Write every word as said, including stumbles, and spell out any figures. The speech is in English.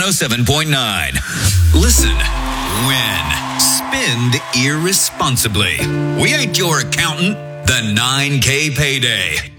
one oh seven point nine. Listen, win, spend irresponsibly. We ain't your accountant. The nine K Payday.